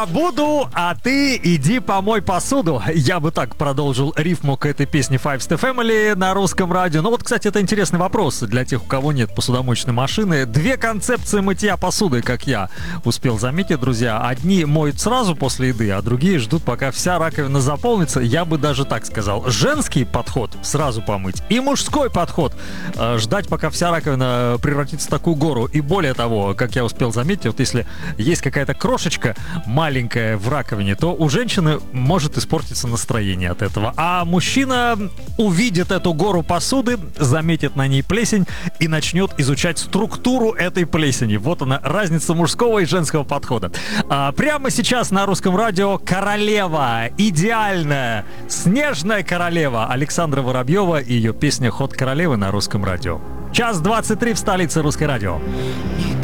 Буду, а ты иди помой посуду. Я бы так продолжил рифму к этой песне Five Star Family на русском радио. Ну вот, кстати, это интересный вопрос для тех, у кого нет посудомоечной машины. Две концепции мытья посуды, как я успел заметить, друзья. Одни моют сразу после еды, а другие ждут, пока вся раковина заполнится. Я бы даже так сказал. Женский подход — сразу помыть. И мужской подход — ждать, пока вся раковина превратится в такую гору. И более того, как я успел заметить, вот если есть какая-то крошечка маленькая в раковине, то у женщины может испортиться настроение от этого. А мужчина увидит эту гору посуды, заметит на ней плесень и начнет изучать структуру этой плесени. Вот она, разница мужского и женского подхода. Прямо сейчас на русском радио королева, идеальная, снежная королева Александра Воробьева и ее песня «Ход королевы» на русском радио. 1:23 в столице Русское радио.